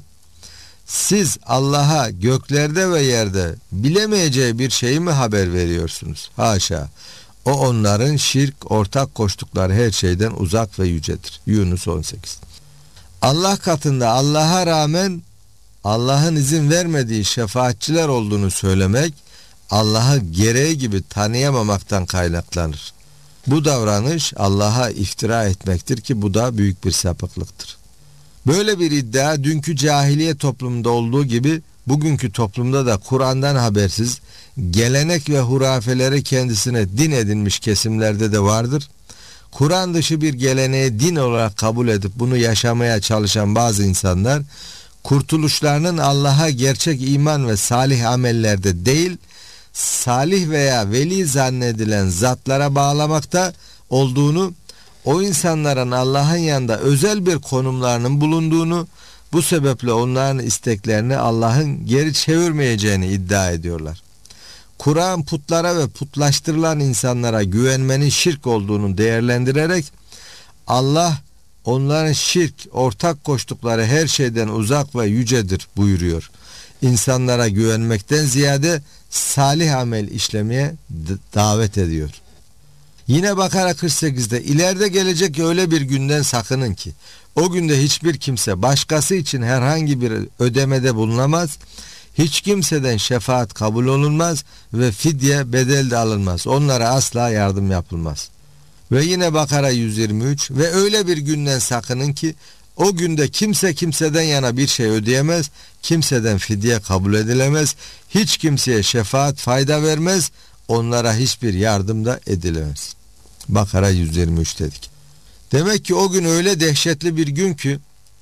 siz Allah'a göklerde ve yerde bilemeyeceği bir şeyi mi haber veriyorsunuz? Haşa! O onların şirk, ortak koştukları her şeyden uzak ve yücedir. Yunus 18. Allah katında Allah'a rağmen Allah'ın izin vermediği şefaatçiler olduğunu söylemek, Allah'ı gereği gibi tanıyamamaktan kaynaklanır. Bu davranış Allah'a iftira etmektir ki bu da büyük bir sapıklıktır. Böyle bir iddia dünkü cahiliye toplumunda olduğu gibi bugünkü toplumda da Kur'an'dan habersiz, gelenek ve hurafeleri kendisine din edinmiş kesimlerde de vardır. Kur'an dışı bir geleneği din olarak kabul edip bunu yaşamaya çalışan bazı insanlar, kurtuluşlarının Allah'a gerçek iman ve salih amellerde değil, salih veya veli zannedilen zatlara bağlamakta olduğunu, o insanların Allah'ın yanında özel bir konumlarının bulunduğunu, bu sebeple onların isteklerini Allah'ın geri çevirmeyeceğini iddia ediyorlar. Kur'an putlara ve putlaştırılan insanlara güvenmenin şirk olduğunu değerlendirerek Allah onların şirk, ortak koştukları her şeyden uzak ve yücedir buyuruyor. İnsanlara güvenmekten ziyade salih amel işlemeye davet ediyor. Yine Bakara 48'de ileride gelecek öyle bir günden sakının ki o günde hiçbir kimse başkası için herhangi bir ödemede bulunamaz, hiç kimseden şefaat kabul olunmaz ve fidye bedel de alınmaz. Onlara asla yardım yapılmaz. Ve yine Bakara 123 ve öyle bir günden sakının ki o günde kimse kimseden yana bir şey ödeyemez, kimseden fidye kabul edilemez, hiç kimseye şefaat fayda vermez, onlara hiçbir yardım da edilemez. Bakara 123 dedik. Demek ki o gün öyle dehşetli bir gün ki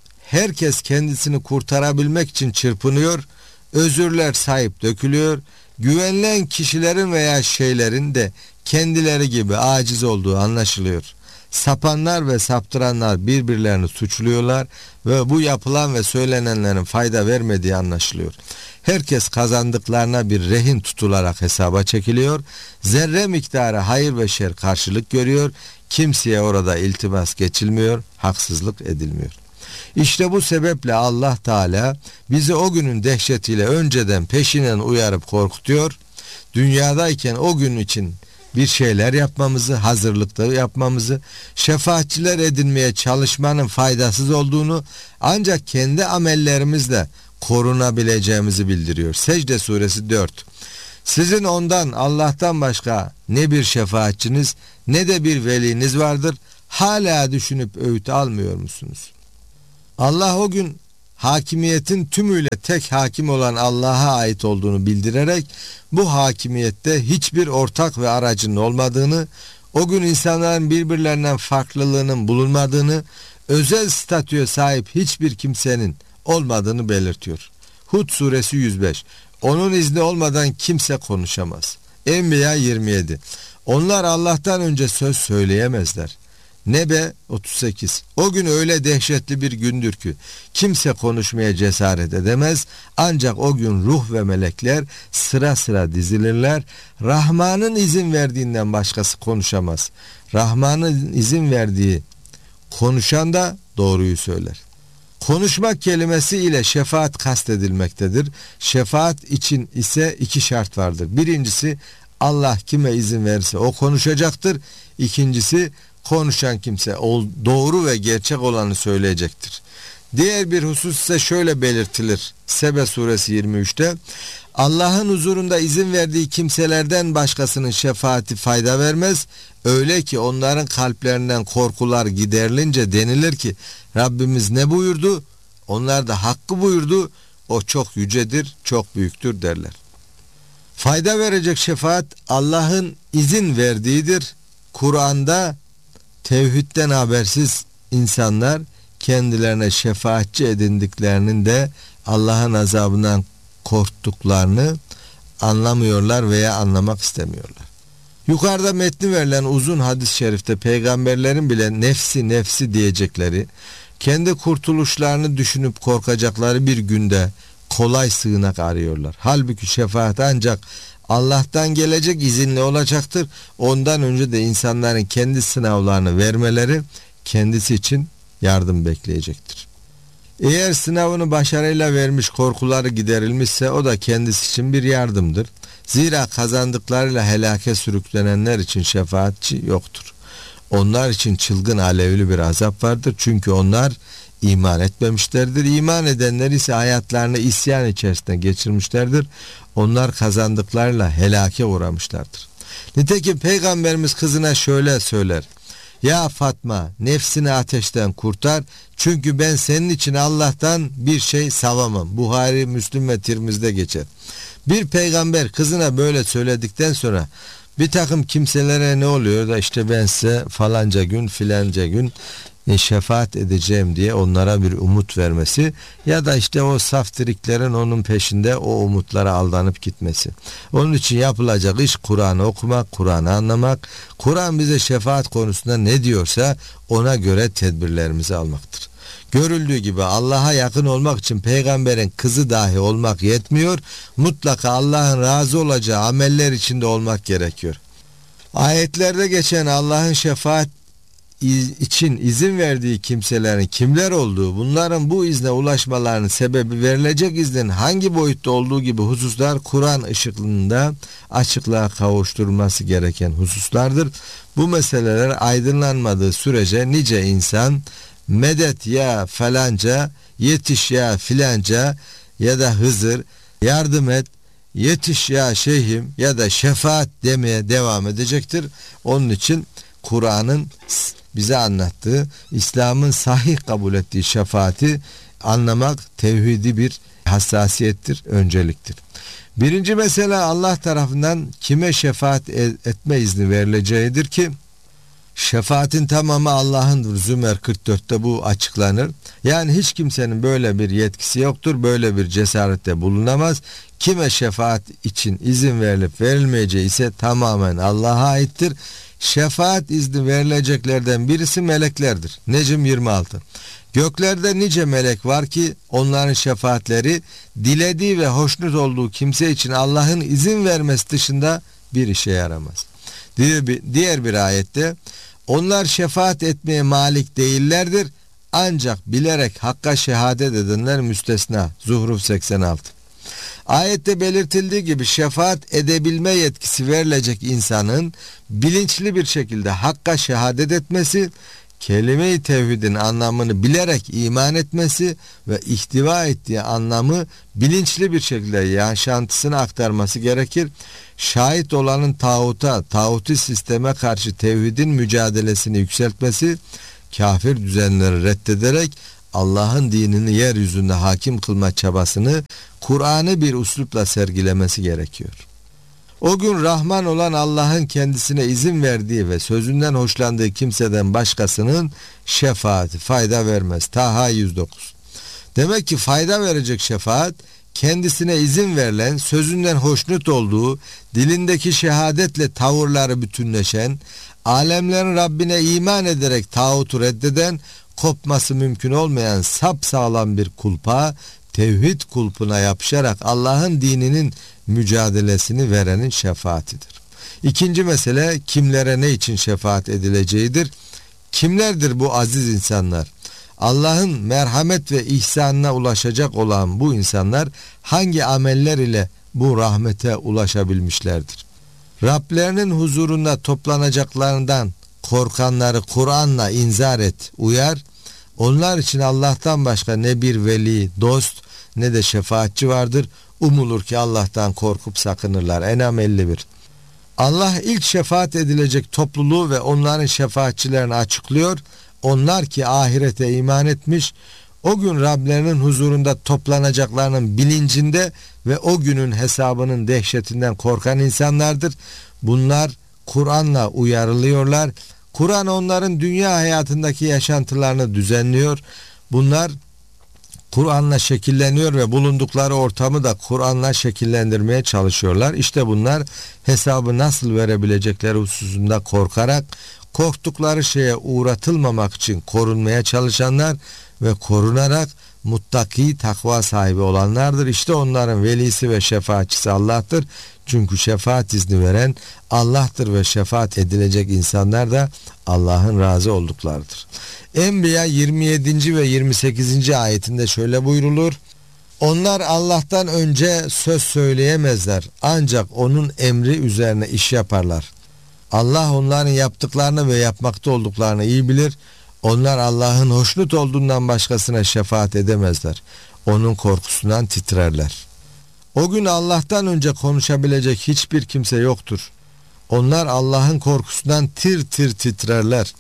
herkes kendisini kurtarabilmek için çırpınıyor, özürler sayıp dökülüyor, güvenilen kişilerin veya şeylerin de kendileri gibi aciz olduğu anlaşılıyor. Sapanlar ve saptıranlar birbirlerini suçluyorlar ve bu yapılan ve söylenenlerin fayda vermediği anlaşılıyor. Herkes kazandıklarına bir rehin tutularak hesaba çekiliyor. Zerre miktarı hayır ve şer karşılık görüyor. Kimseye orada iltimas geçilmiyor, haksızlık edilmiyor. İşte bu sebeple Allah Teala bizi o günün dehşetiyle önceden peşinen uyarıp korkutuyor. Dünyadayken o gün için bir şeyler yapmamızı, hazırlıkta yapmamızı, şefaatçiler edinmeye çalışmanın faydasız olduğunu, ancak kendi amellerimizle korunabileceğimizi bildiriyor. Secde suresi 4. Sizin ondan, Allah'tan başka ne bir şefaatçiniz ne de bir veliniz vardır. Hala düşünüp öğüt almıyor musunuz? Allah o gün hakimiyetin tümüyle tek hakim olan Allah'a ait olduğunu bildirerek bu hakimiyette hiçbir ortak ve aracının olmadığını, o gün insanların birbirlerinden farklılığının bulunmadığını, özel statüye sahip hiçbir kimsenin olmadığını belirtiyor. Hud suresi 105. Onun izni olmadan kimse konuşamaz. Enbiya 27. Onlar Allah'tan önce söz söyleyemezler. Nebe 38. O gün öyle dehşetli bir gündür ki kimse konuşmaya cesaret edemez. Ancak o gün ruh ve melekler sıra sıra dizilirler. Rahman'ın izin verdiğinden başkası konuşamaz. Rahman'ın izin verdiği konuşan da doğruyu söyler. Konuşmak kelimesi ile şefaat kastedilmektedir. Şefaat için ise iki şart vardır. Birincisi, Allah kime izin verirse o konuşacaktır. İkincisi, konuşan kimse doğru ve gerçek olanı söyleyecektir. Diğer bir husus ise şöyle belirtilir. Sebe suresi 23'te Allah'ın huzurunda izin verdiği kimselerden başkasının şefaati fayda vermez. Öyle ki onların kalplerinden korkular giderilince denilir ki Rabbimiz ne buyurdu? Onlar da hakkı buyurdu. O çok yücedir, çok büyüktür derler. Fayda verecek şefaat Allah'ın izin verdiğidir. Kur'an'da tevhidden habersiz insanlar kendilerine şefaatçi edindiklerinin de Allah'ın azabından korktuklarını anlamıyorlar veya anlamak istemiyorlar. Yukarıda metni verilen uzun hadis-i şerifte peygamberlerin bile nefsi nefsi diyecekleri, kendi kurtuluşlarını düşünüp korkacakları bir günde kolay sığınak arıyorlar. Halbuki şefaat ancak Allah'tan gelecek, izinli olacaktır. Ondan önce de insanların kendi sınavlarını vermeleri kendisi için yardım bekleyecektir. Eğer sınavını başarıyla vermiş, korkuları giderilmişse o da kendisi için bir yardımdır. Zira kazandıklarıyla helake sürüklenenler için şefaatçi yoktur. Onlar için çılgın alevli bir azap vardır. Çünkü onlar iman etmemişlerdir. İman edenler ise hayatlarını isyan içerisinde geçirmişlerdir. Onlar kazandıklarıyla helake uğramışlardır. Nitekim Peygamberimiz kızına şöyle söyler: "Ya Fatma, nefsini ateşten kurtar, çünkü ben senin için Allah'tan bir şey savamam." Buhari, Müslim ve Tirmiz'de geçer. Bir peygamber kızına böyle söyledikten sonra bir takım kimselere ne oluyor da işte ben size falanca gün filanca gün şefaat edeceğim diye onlara bir umut vermesi ya da işte o saftiriklerin onun peşinde o umutlara aldanıp gitmesi. Onun için yapılacak iş Kur'an'ı okumak, Kur'an'ı anlamak, Kur'an bize şefaat konusunda ne diyorsa ona göre tedbirlerimizi almaktır. Görüldüğü gibi Allah'a yakın olmak için peygamberin kızı dahi olmak yetmiyor, mutlaka Allah'ın razı olacağı ameller içinde olmak gerekiyor. Ayetlerde geçen Allah'ın şefaat için izin verdiği kimselerin kimler olduğu, bunların bu izne ulaşmalarının sebebi, verilecek iznin hangi boyutta olduğu gibi hususlar Kur'an ışıklığında açıklığa kavuşturulması gereken hususlardır. Bu meseleler aydınlanmadığı sürece nice insan medet ya falanca, yetiş ya filanca ya da Hızır, yardım et, yetiş ya şeyhim ya da şefaat demeye devam edecektir. Onun için Kur'an'ın bize anlattığı, İslam'ın sahih kabul ettiği şefaati anlamak tevhidi bir hassasiyettir, önceliktir. Birinci mesele Allah tarafından kime şefaat etme izni verileceğidir ki şefaatin tamamı Allah'ındır. Zümer 44'te bu açıklanır. Yani hiç kimsenin böyle bir yetkisi yoktur, böyle bir cesarette bulunamaz. Kime şefaat için izin verilip verilmeyeceği ise tamamen Allah'a aittir. Şefaat izni verileceklerden birisi meleklerdir. Necm 26. Göklerde nice melek var ki onların şefaatleri dilediği ve hoşnut olduğu kimse için Allah'ın izin vermesi dışında bir işe yaramaz. Diğer bir ayette onlar şefaat etmeye malik değillerdir, ancak bilerek hakka şehadet edenler müstesna. Zuhruf 86. Ayette belirtildiği gibi şefaat edebilme yetkisi verilecek insanın bilinçli bir şekilde hakka şehadet etmesi, kelime-i tevhidin anlamını bilerek iman etmesi ve ihtiva ettiği anlamı bilinçli bir şekilde yaşantısına aktarması gerekir. Şahit olanın tağuti sisteme karşı tevhidin mücadelesini yükseltmesi, kafir düzenleri reddederek Allah'ın dinini yeryüzünde hakim kılma çabasını Kur'an'ı bir üslupla sergilemesi gerekiyor. O gün Rahman olan Allah'ın kendisine izin verdiği ve sözünden hoşlandığı kimseden başkasının şefaati fayda vermez. Taha 109. Demek ki fayda verecek şefaat, kendisine izin verilen, sözünden hoşnut olduğu, dilindeki şehadetle tavırları bütünleşen, alemlerin Rabbine iman ederek tağutu reddeden, kopması mümkün olmayan sapsağlam bir kulpa, tevhid kulpuna yapışarak Allah'ın dininin mücadelesini verenin şefaatidir. İkinci mesele kimlere ne için şefaat edileceğidir. Kimlerdir bu aziz insanlar? Allah'ın merhamet ve ihsanına ulaşacak olan bu insanlar hangi ameller ile bu rahmete ulaşabilmişlerdir? Rablerinin huzurunda toplanacaklarından korkanları Kur'an'la inzar et, uyar. Onlar için Allah'tan başka ne bir veli, dost ne de şefaatçi vardır. Umulur ki Allah'tan korkup sakınırlar. En'am 51. Allah ilk şefaat edilecek topluluğu ve onların şefaatçilerini açıklıyor. Onlar ki ahirete iman etmiş, o gün Rablerinin huzurunda toplanacaklarının bilincinde ve o günün hesabının dehşetinden korkan insanlardır. Bunlar Kur'an'la uyarılıyorlar. Kur'an onların dünya hayatındaki yaşantılarını düzenliyor. Bunlar Kur'an'la şekilleniyor ve bulundukları ortamı da Kur'an'la şekillendirmeye çalışıyorlar. İşte bunlar hesabı nasıl verebilecekleri hususunda korkarak, korktukları şeye uğratılmamak için korunmaya çalışanlar ve korunarak muttaki, takva sahibi olanlardır. İşte onların velisi ve şefaatçisi Allah'tır. Çünkü şefaat izni veren Allah'tır ve şefaat edilecek insanlar da Allah'ın razı olduklarıdır. Enbiya 27. ve 28. ayetinde şöyle buyrulur: onlar Allah'tan önce söz söyleyemezler, ancak onun emri üzerine iş yaparlar. Allah onların yaptıklarını ve yapmakta olduklarını iyi bilir. Onlar Allah'ın hoşnut olduğundan başkasına şefaat edemezler. Onun korkusundan titrerler. O gün Allah'tan önce konuşabilecek hiçbir kimse yoktur. Onlar Allah'ın korkusundan tir tir titrerler.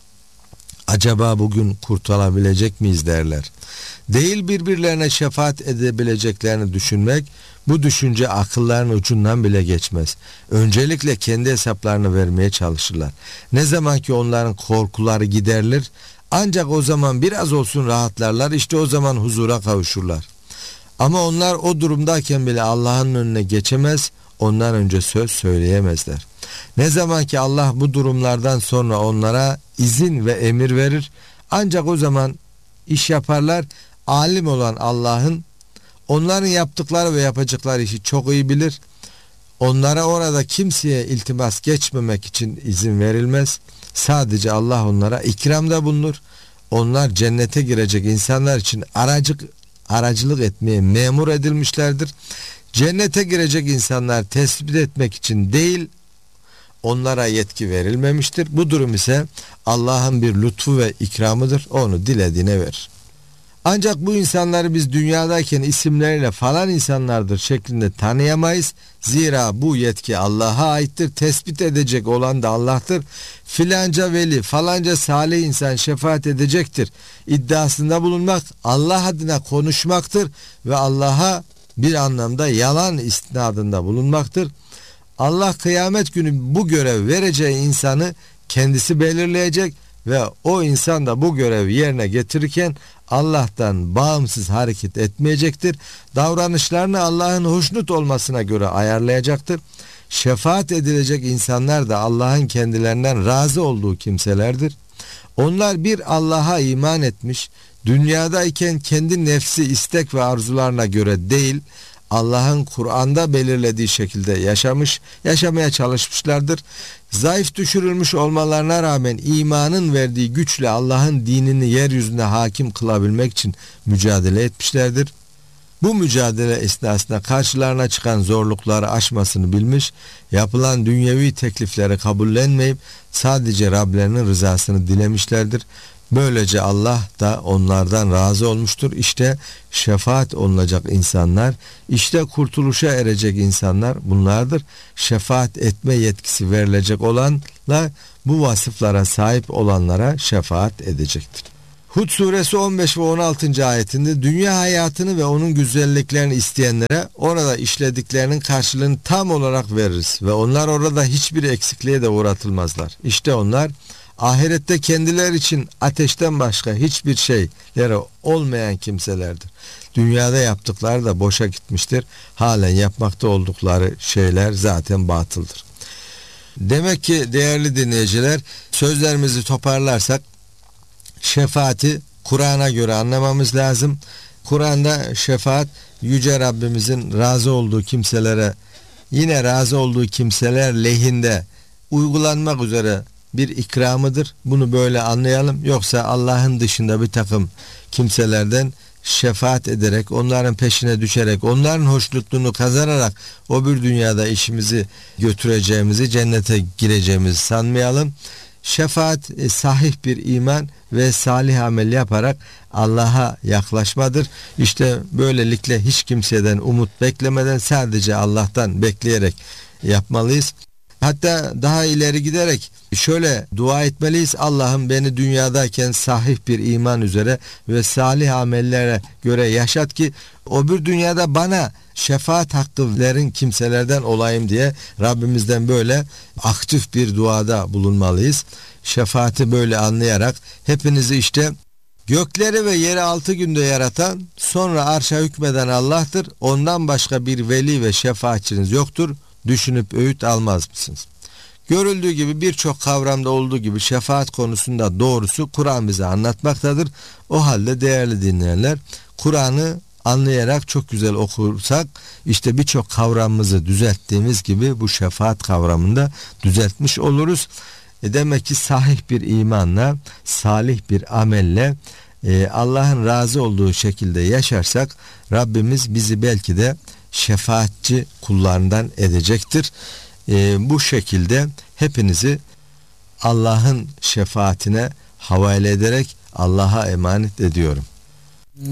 Acaba bugün kurtulabilecek miyiz derler. Değil birbirlerine şefaat edebileceklerini düşünmek, bu düşünce akıllarının ucundan bile geçmez. Öncelikle kendi hesaplarını vermeye çalışırlar. Ne zaman ki onların korkuları giderilir, ancak o zaman biraz olsun rahatlarlar, işte o zaman huzura kavuşurlar. Ama onlar o durumdayken bile Allah'ın önüne geçemez, ondan önce söz söyleyemezler. Ne zaman ki Allah bu durumlardan sonra onlara izin ve emir verir, ancak o zaman iş yaparlar. Alim olan Allah'ın onların yaptıkları ve yapacakları işi çok iyi bilir. Onlara orada kimseye iltimas geçmemek için izin verilmez. Sadece Allah onlara ikramda bulunur. Onlar cennete girecek insanlar için aracılık etmeye memur edilmişlerdir. Cennete girecek insanlar tespit etmek için değil, onlara yetki verilmemiştir. Bu durum ise Allah'ın bir lütfu ve ikramıdır. Onu dilediğine verir. Ancak bu insanları biz dünyadayken isimleriyle falan insanlardır şeklinde tanıyamayız. Zira bu yetki Allah'a aittir. Tespit edecek olan da Allah'tır. Filanca veli, falanca salih insan şefaat edecektir iddiasında bulunmak Allah adına konuşmaktır ve Allah'a bir anlamda yalan istinadında bulunmaktır. Allah kıyamet günü bu görev vereceği insanı kendisi belirleyecek ve o insan da bu görevi yerine getirirken Allah'tan bağımsız hareket etmeyecektir. Davranışlarını Allah'ın hoşnut olmasına göre ayarlayacaktır. Şefaat edilecek insanlar da Allah'ın kendilerinden razı olduğu kimselerdir. Onlar bir Allah'a iman etmiş, dünyadayken kendi nefsi, istek ve arzularına göre değil, Allah'ın Kur'an'da belirlediği şekilde yaşamaya çalışmışlardır. Zayıf düşürülmüş olmalarına rağmen imanın verdiği güçle Allah'ın dinini yeryüzünde hakim kılabilmek için mücadele etmişlerdir. Bu mücadele esnasında karşılarına çıkan zorlukları aşmasını bilmiş, yapılan dünyevi teklifleri kabullenmeyip sadece Rablerinin rızasını dilemişlerdir. Böylece Allah da onlardan razı olmuştur. İşte şefaat olunacak insanlar, işte kurtuluşa erecek insanlar bunlardır. Şefaat etme yetkisi verilecek olanlar bu vasıflara sahip olanlara şefaat edecektir. Hud suresi 15 ve 16. ayetinde dünya hayatını ve onun güzelliklerini isteyenlere orada işlediklerinin karşılığını tam olarak veririz ve onlar orada hiçbir eksikliğe de uğratılmazlar. İşte onlar ahirette kendileri için ateşten başka hiçbir şeyleri olmayan kimselerdir. Dünyada yaptıkları da boşa gitmiştir. Halen yapmakta oldukları şeyler zaten batıldır. Demek ki değerli dinleyiciler, sözlerimizi toparlarsak şefaati Kur'an'a göre anlamamız lazım. Kur'an'da şefaat Yüce Rabbimizin razı olduğu kimselere, yine razı olduğu kimseler lehinde uygulanmak üzere bir ikramıdır. Bunu böyle anlayalım. Yoksa Allah'ın dışında bir takım kimselerden şefaat ederek, onların peşine düşerek, onların hoşnutluğunu kazanarak o bir dünyada işimizi götüreceğimizi, cennete gireceğimizi sanmayalım. Şefaat sahih bir iman ve salih amel yaparak Allah'a yaklaşmadır. İşte böylelikle hiç kimseden umut beklemeden sadece Allah'tan bekleyerek yapmalıyız. Hatta daha ileri giderek şöyle dua etmeliyiz: Allah'ım beni dünyadayken sahih bir iman üzere ve salih amellere göre yaşat ki o bir dünyada bana şefaat hakkı veren kimselerden olayım diye Rabbimizden böyle aktif bir duada bulunmalıyız. Şefaati böyle anlayarak hepinizi işte gökleri ve yeri 6 günde yaratan, sonra arşa hükmeden Allah'tır. Ondan başka bir veli ve şefaatçiniz yoktur. Düşünüp öğüt almaz mısınız? Görüldüğü gibi birçok kavramda olduğu gibi şefaat konusunda doğrusu Kur'an bize anlatmaktadır. O halde değerli dinleyenler, Kur'an'ı anlayarak çok güzel okursak işte birçok kavramımızı düzelttiğimiz gibi bu şefaat kavramında düzeltmiş oluruz. Demek ki sahih bir imanla, salih bir amelle Allah'ın razı olduğu şekilde yaşarsak Rabbimiz bizi belki de şefaatçi kullarından edecektir. Bu şekilde hepinizi Allah'ın şefaatine havale ederek Allah'a emanet ediyorum.